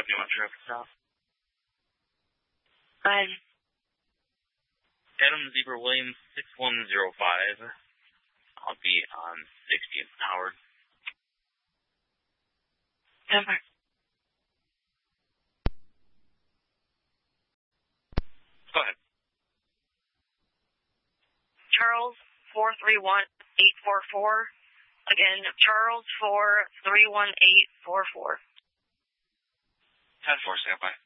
71 traffic stop. Fine. Adam Zebra Williams 6105. I'll be on 60th and Howard. Number. Go ahead. Charles 431-844. Again, Charles 431-844. 10-4, stand by.